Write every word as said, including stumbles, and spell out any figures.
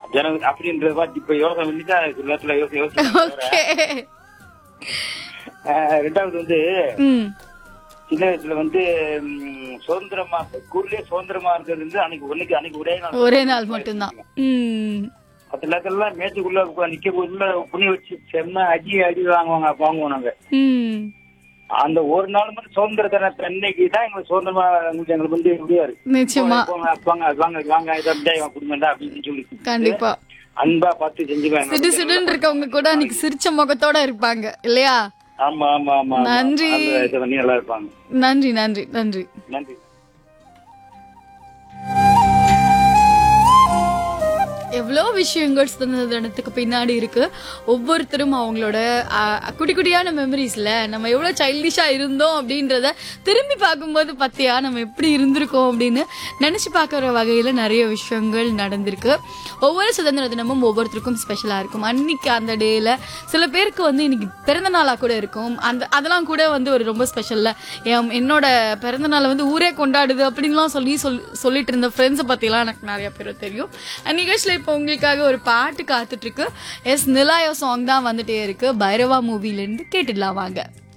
ஜனவரி அப்படின்றத பார்த்து இப்ப யோசனை பண்ணிட்டு சில நேரத்துல யோசி யோசி ரெண்டாவது வந்து சின்ன வயசுல வந்து சுதந்திரமா ஸ்கூல்லயே சுதந்திரமா இருக்கிறது வந்து அன்னைக்கு ஒன்னைக்கு அன்னைக்கு ஒரே நாள் ஒரே நாள் மட்டும்தான். பத்து நேரத்துல மேட்சுக்குள்ள நிக்க போதுல புனி வச்சு செம்ம அடி அடி வாங்குவாங்க வாங்குவோம் நாங்க. அந்த ஒரு நாள் மட்டும் சுதந்திர தின அன்னைக்கு தான் எங்களுக்கு சுதந்திரமா எங்களுக்கு வந்து முடியாது. நிச்சயமா வாங்க வாங்க வாங்க இதை குடும்பம்டா அப்படின்னு சொல்லி கண்டிப்பா அன்பா பார்த்து செஞ்சுவாங்க. சிடு சிடுன்னு இருக்கவங்க கூட அன்னைக்கு சிரிச்ச முகத்தோட இருப்பாங்க இல்லையா? ஆமா ஆமா ஆமா. நன்றி நல்லா இருப்பாங்க. நன்றி நன்றி நன்றி நன்றி. எவ்வளோ விஷயங்கள் சுதந்திர தினத்துக்கு பின்னாடி இருக்கு. ஒவ்வொருத்தரும் அவங்களோட குட்டி குட்டியான மெமரிஸ்ல நம்ம எவ்வளோ சைல்டிஷா இருந்தோம் அப்படின்றத திரும்பி பார்க்கும்போது பத்தியா நம்ம எப்படி இருந்திருக்கோம் அப்படின்னு நினைச்சு பார்க்குற வகையில நிறைய விஷயங்கள் நடந்திருக்கு. ஒவ்வொரு சுதந்திர தினமும் ஒவ்வொருத்தருக்கும் ஸ்பெஷலா இருக்கும். அன்னைக்கு அந்த டேல சில பேருக்கு வந்து இன்னைக்கு பிறந்த நாளா கூட இருக்கும். அந்த அதெல்லாம் கூட வந்து ஒரு ரொம்ப ஸ்பெஷல்ல என்னோட பிறந்த நாளை வந்து ஊரே கொண்டாடுது அப்படின்லாம் சொல்லி சொல்லிட்டு இருந்த ஃப்ரெண்ட்ஸை பத்திலாம் எனக்கு நிறைய பேர் தெரியும். நிகழ்ச்சியில இப்போ உங்களுக்காக ஒரு பாட்டு காத்துட்டு இருக்கு. எஸ் நிலாயோ சாங் தான் வந்துட்டே இருக்கு. பைரவா மூவில இருந்து கேட்டுடலாம் வாங்க.